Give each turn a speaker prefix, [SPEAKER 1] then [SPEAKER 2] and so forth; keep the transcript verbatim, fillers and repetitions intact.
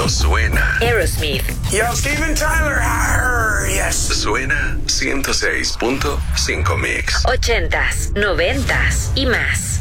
[SPEAKER 1] Cuando suena
[SPEAKER 2] Aerosmith.
[SPEAKER 3] Yo, Steven Tyler. Arr, yes.
[SPEAKER 1] Suena ciento seis punto cinco Mix.
[SPEAKER 2] Ochentas, noventas y más.